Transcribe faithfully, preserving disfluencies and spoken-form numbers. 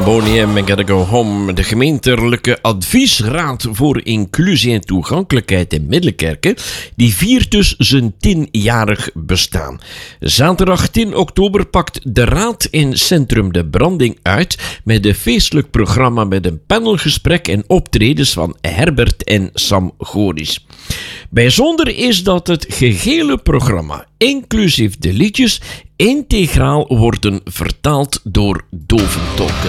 Bonnie M. Gotta Go Home. De gemeentelijke adviesraad voor inclusie en toegankelijkheid in Middelkerke, die viert dus zijn tienjarig bestaan. Zaterdag tien oktober pakt de raad in Centrum de Branding uit met een feestelijk programma met een panelgesprek en optredens van Herbert en Sam Goris. Bijzonder is dat het gehele programma, inclusief de liedjes, integraal worden vertaald door doventolken.